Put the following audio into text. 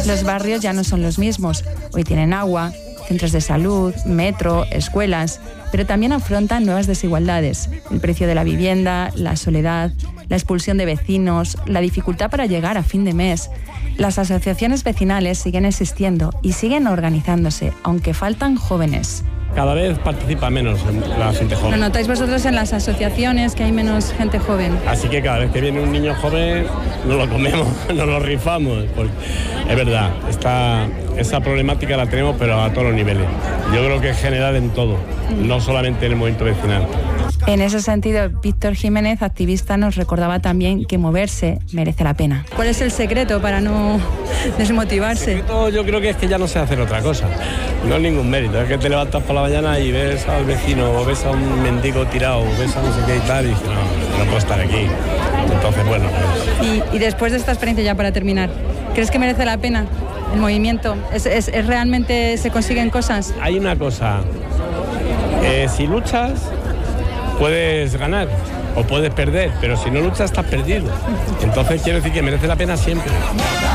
Los barrios ya no son los mismos. Hoy tienen agua, centros de salud, metro, escuelas, pero también afrontan nuevas desigualdades. El precio de la vivienda, la soledad, la expulsión de vecinos, la dificultad para llegar a fin de mes. Las asociaciones vecinales siguen existiendo y siguen organizándose, aunque faltan jóvenes. Cada vez participa menos la gente joven. ¿Lo notáis vosotros en las asociaciones que hay menos gente joven? Así que cada vez que viene un niño joven, nos lo comemos, nos lo rifamos. Porque es verdad, esa problemática la tenemos, pero a todos los niveles. Yo creo que es general en todo, no solamente en el movimiento vecinal. En ese sentido, Víctor Jiménez, activista, nos recordaba también que moverse merece la pena. ¿Cuál es el secreto para no desmotivarse? El secreto yo creo que es que ya no sé hacer otra cosa. No es ningún mérito, es que te levantas por la mañana y ves al vecino, o ves a un mendigo tirado, o ves a no sé qué y tal, y dices, no puedo estar aquí. Entonces, bueno. Pues... Y después de esta experiencia, ya para terminar, ¿crees que merece la pena el movimiento? ¿Es realmente se consiguen cosas? Hay una cosa, si luchas, puedes ganar o puedes perder, pero si no luchas estás perdido. Entonces quiero decir que merece la pena siempre.